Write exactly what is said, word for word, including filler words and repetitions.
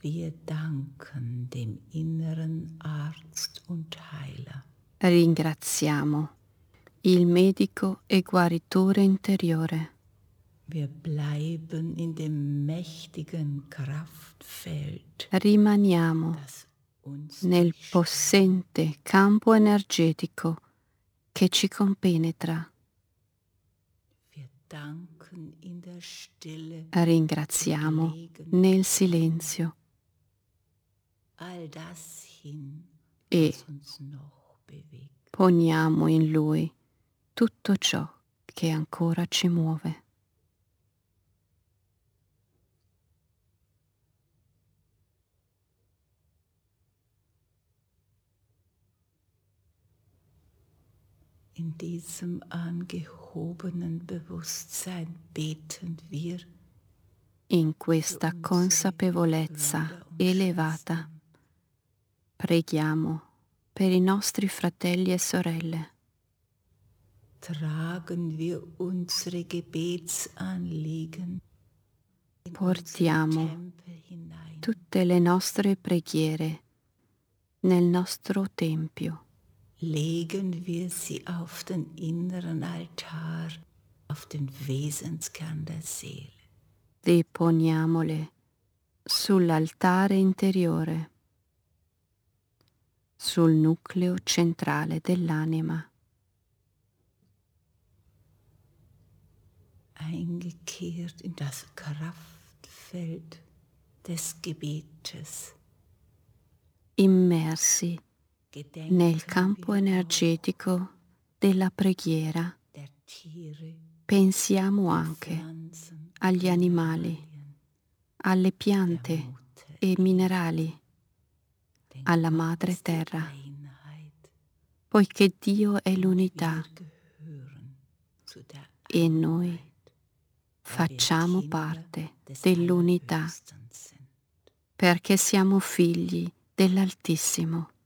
Wir danken dem inneren Arzt und Heiler. Ringraziamo il medico e guaritore interiore. Wir bleiben in dem mächtigen Kraftfeld, Rimaniamo das uns nel durchströmt. possente campo energetico che ci compenetra. Wir danken in der Stille Ringraziamo und legen nel silenzio all das hin, e was uns noch bewegt. poniamo in lui tutto ciò che ancora ci muove. In diesem angehobenen Bewusstsein beten wir In questa consapevolezza elevata preghiamo per i nostri fratelli e sorelle. tragen wir unsere Gebetsanliegen in Portiamo unseren Tempel hinein. tutte le nostre preghiere nel nostro tempio. Legen wir sie auf den inneren Altar, auf den Wesenskern der Seele. Deponiamole sull'altare interiore, sul nucleo centrale dell'anima, Eingekehrt in das Kraftfeld des Gebetes. immersi Gedenken nel campo wir energetico della preghiera. der Tiere, Pensiamo der anche Pflanzen, agli animali, Mineralien, alle der piante Mutter e Erde, minerali, denn alla Gott madre ist die terra, Einheit. poiché Dio è l'unità Wir gehören zu der e Einheit, noi weil wir facciamo Kinder parte des dell'unità Allerhöchsten sind. perché siamo figli dell'Altissimo.